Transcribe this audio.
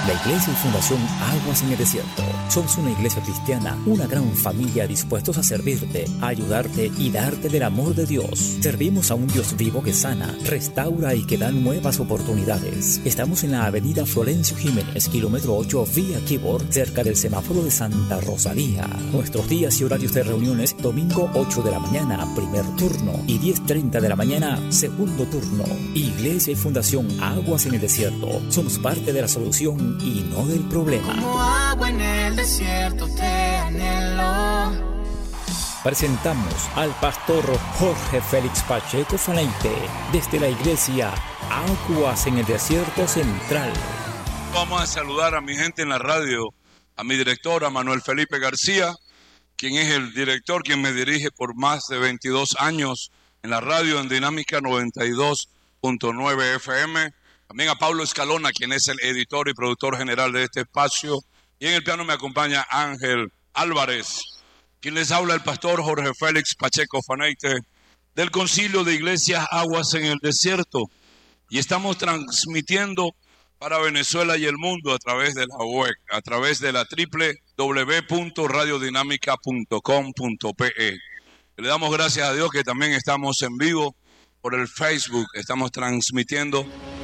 La Iglesia y Fundación Aguas en el Desierto. Somos una iglesia cristiana, una gran familia dispuestos a servirte, a ayudarte y darte del amor de Dios. Servimos a un Dios vivo que sana, restaura y que da nuevas oportunidades. Estamos en la avenida Florencio Jiménez, kilómetro 8, vía Kibor, cerca del semáforo de Santa Rosalía. Nuestros días y horarios de reuniones: domingo 8 de la mañana, primer turno, y 10:30 de la mañana, segundo turno. Iglesia y Fundación Aguas en el Desierto. Somos parte de la solución y no del problema. Como agua en el desierto te anhelo. Presentamos al pastor Jorge Félix Pacheco Faneite desde la iglesia Aguas en el Desierto Central. Vamos a saludar a mi gente en la radio, a mi director, a Manuel Felipe García, quien es el director, quien me dirige por más de 22 años en la radio en Dinámica 92.9 FM. También a Pablo Escalona, quien es el editor y productor general de este espacio. Y en el piano me acompaña Ángel Álvarez. Quien les habla, el pastor Jorge Félix Pacheco Faneite, del Concilio de Iglesias Aguas en el Desierto. Y estamos transmitiendo para Venezuela y el mundo a través de la web, a través de la www.radiodinamica.com.pe. Le damos gracias a Dios que también estamos en vivo por el Facebook. Estamos transmitiendo